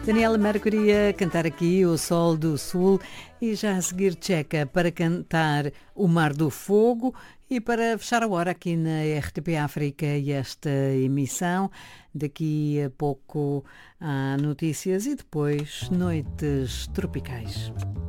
Daniela Mercury a cantar aqui O Sol do Sul e já a seguir Tcheca para cantar O Mar do Fogo e para fechar a hora aqui na RTP África e esta emissão. Daqui a pouco há notícias e depois noites tropicais.